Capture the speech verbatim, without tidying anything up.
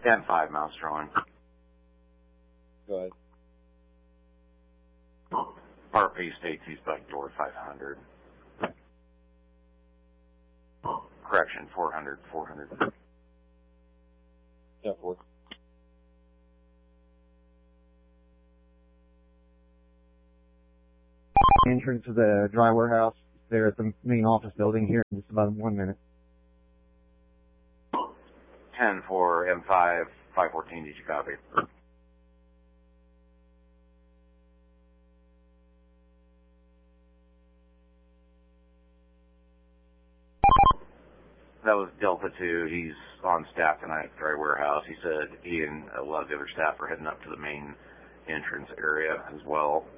ten five, mouse drawing. Go ahead. Part B states he's back door five hundred. Correction, four hundred, four hundred. ten four. Entrance to the dry warehouse there at the main office building here in just about one minute. ten four, M five, five fourteen, did you copy? That was Delta two. He's on staff tonight at the dry warehouse. He said he and a lot of the other staff are heading up to the main entrance area as well.